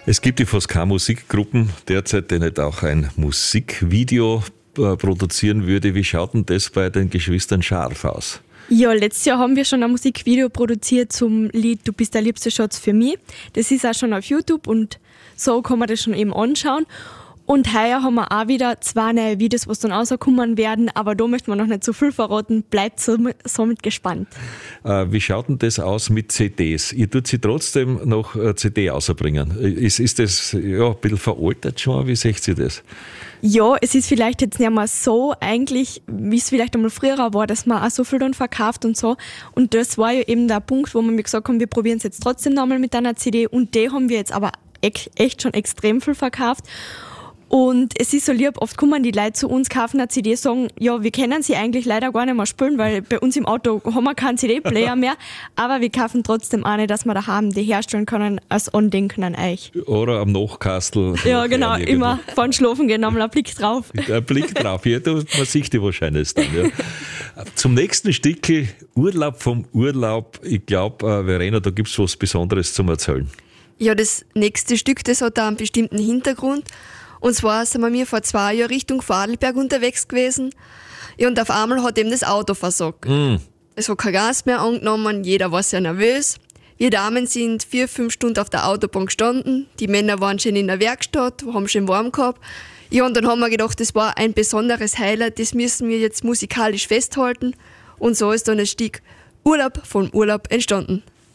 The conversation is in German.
Es gibt ja fast keine Musikgruppen derzeit, die nicht auch ein Musikvideo produzieren würde. Wie schaut denn das bei den Geschwistern Scharf aus? Ja, letztes Jahr haben wir schon ein Musikvideo produziert zum Lied Du bist der liebste Schatz für mich. Das ist auch schon auf YouTube und so kann man das schon eben anschauen. Und heuer haben wir auch wieder 2 neue Videos, was dann rauskommen werden, aber da möchten wir noch nicht so viel verraten. Bleibt somit gespannt. Wie schaut denn das aus mit CDs? Ihr tut sie trotzdem noch CD rausbringen. Ist das ein bisschen veraltet schon? Wie seht ihr das? Ja, es ist vielleicht jetzt nicht mehr so eigentlich, wie es vielleicht einmal früher war, dass man auch so viel dann verkauft und so. Und das war ja eben der Punkt, wo wir gesagt haben, wir probieren es jetzt trotzdem nochmal mit einer CD und die haben wir jetzt aber echt schon extrem viel verkauft. Und es ist so lieb, oft kommen die Leute zu uns, kaufen eine CD, sagen, ja, wir können sie eigentlich leider gar nicht mehr spielen, weil bei uns im Auto haben wir keinen CD-Player mehr, aber wir kaufen trotzdem eine, dass wir daheim die herstellen können als Andenken an euch. Oder am Nachkastel. Ja, genau, immer vorn Schlafen gehen, einmal einen Blick drauf. Ein Blick drauf, ja, man sieht die wahrscheinlich dann. Ja. Zum nächsten Stückchen, Urlaub vom Urlaub. Ich glaube, Verena, da gibt es was Besonderes zum Erzählen. Ja, das nächste Stück, das hat da einen bestimmten Hintergrund. Und zwar sind wir vor 2 Jahren Richtung Vorarlberg unterwegs gewesen. Ja, und auf einmal hat eben das Auto versagt. Es hat kein Gas mehr angenommen, jeder war sehr nervös. Wir Damen sind 4-5 Stunden auf der Autobahn gestanden. Die Männer waren schon in der Werkstatt, haben schon warm gehabt. Ja, und dann haben wir gedacht, das war ein besonderes Highlight, das müssen wir jetzt musikalisch festhalten. Und so ist dann das Stück Urlaub vom Urlaub entstanden.